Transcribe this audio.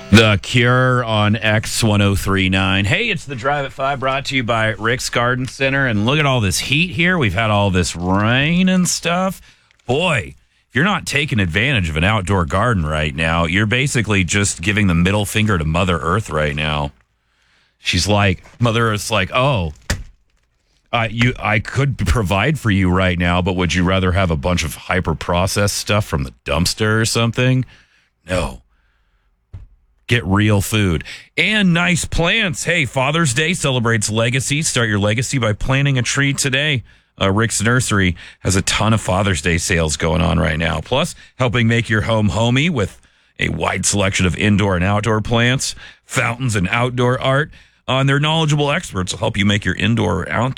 The Cure on X1039. Hey, it's the Drive at 5 brought to you by Rick's Garden Center. And look at all this heat here. We've had all this rain and stuff. Boy, if you're not taking advantage of an outdoor garden right now, you're basically just giving the middle finger to Mother Earth right now. She's like, Mother Earth's like, oh, I could provide for you right now, but would you rather have a bunch of hyper-processed stuff from the dumpster or something? No. Get real food and nice plants. Hey, Father's Day celebrates legacy. Start your legacy by planting a tree today. Rick's Nursery has a ton of Father's Day sales going on right now. Plus, helping make your home homey with a wide selection of indoor and outdoor plants, fountains, and outdoor art. And their knowledgeable experts will help you make your indoor or outdoor